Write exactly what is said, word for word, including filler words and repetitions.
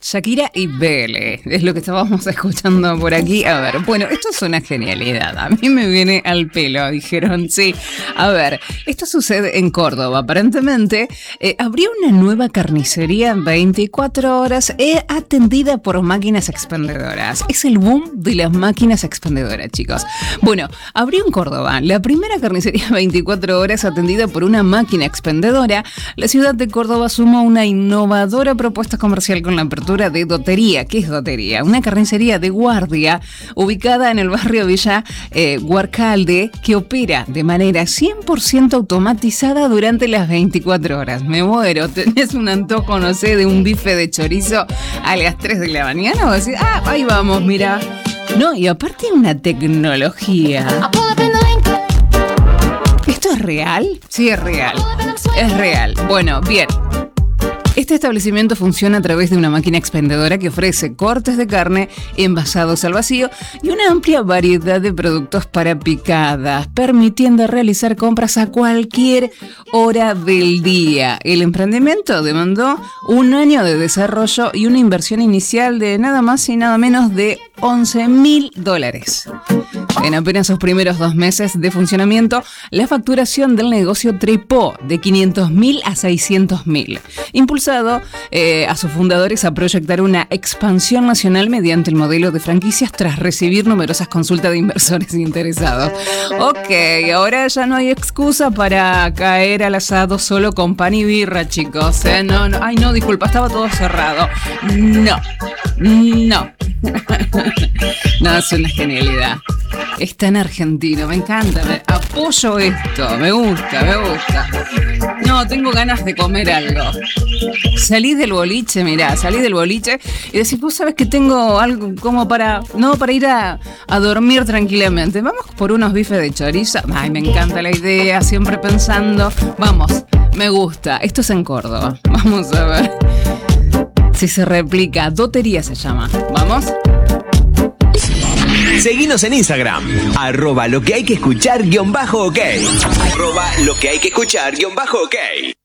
Shakira y Vélez, es lo que estábamos escuchando por aquí. A ver, bueno, esto es una genialidad. A mí me viene al pelo, dijeron, sí. A ver, esto sucede en Córdoba. Aparentemente, eh, abrió una nueva carnicería veinticuatro horas eh, atendida por máquinas expendedoras. Es el boom de las máquinas expendedoras, chicos. Bueno, abrió en Córdoba la primera carnicería veinticuatro horas atendida por una máquina expendedora. La ciudad de Córdoba sumó una innovadora propuesta comercial con la apertura de Dotería. ¿Qué es Dotería? Una carnicería de guardia ubicada en el barrio Villa eh, Huarcalde, que opera de manera cien por ciento automatizada durante las veinticuatro horas. Me muero. ¿Tenés un antojo, no sé, de un bife de chorizo a las tres de la mañana? O decir, ah, ahí vamos, mira. No, y aparte una tecnología. ¿Esto es real? Sí, es real. Es real. Bueno, bien. Este establecimiento funciona a través de una máquina expendedora que ofrece cortes de carne envasados al vacío y una amplia variedad de productos para picadas, permitiendo realizar compras a cualquier hora del día. El emprendimiento demandó un año de desarrollo y una inversión inicial de nada más y nada menos de once mil dólares. En apenas sus primeros dos meses de funcionamiento, la facturación del negocio trepó de quinientos mil a seiscientos mil, impulsado eh, a sus fundadores a proyectar una expansión nacional mediante el modelo de franquicias tras recibir numerosas consultas de inversores interesados. Ok, ahora ya no hay excusa para caer al asado solo con pan y birra, chicos. ¿eh? No, no, ay, no, disculpa, estaba todo cerrado. No, no. No, es una genialidad. Es tan argentino, me encanta, me apoyo esto, me gusta, me gusta. No, tengo ganas de comer algo. Salí del boliche, mirá, salí del boliche y decís, vos sabés que tengo algo como para, no, para ir a, a dormir tranquilamente. Vamos por unos bifes de chorizo. Ay, me encanta la idea, siempre pensando. Vamos, me gusta. Esto es en Córdoba. Vamos a ver si se replica. Dotería se llama. ¿Vamos? Seguinos en Instagram, arroba lo que hay que escuchar guión bajo ok. Arroba lo que hay que escuchar guión bajo ok.